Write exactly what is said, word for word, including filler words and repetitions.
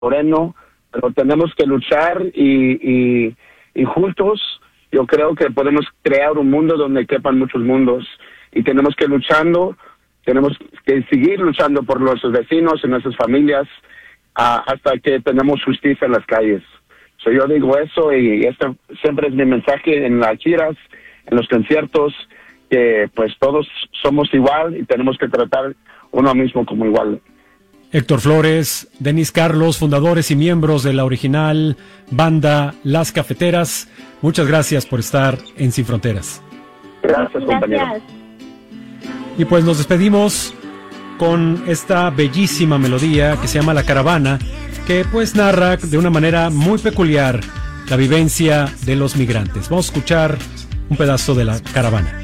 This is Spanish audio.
moreno, pero tenemos que luchar y, y, y juntos yo creo que podemos crear un mundo donde quepan muchos mundos y tenemos que luchando, tenemos que seguir luchando por nuestros vecinos y nuestras familias uh, hasta que tenemos justicia en las calles. So, yo digo eso y este siempre es mi mensaje en las giras, en los conciertos, que pues todos somos igual y tenemos que tratar uno mismo como igual. Héctor Flores, Denis Carlos, fundadores y miembros de la original banda Las Cafeteras, muchas gracias por estar en Sin Fronteras. Gracias, compañero. Y pues nos despedimos con esta bellísima melodía que se llama La Caravana, que pues narra de una manera muy peculiar la vivencia de los migrantes. Vamos a escuchar un pedazo de La Caravana.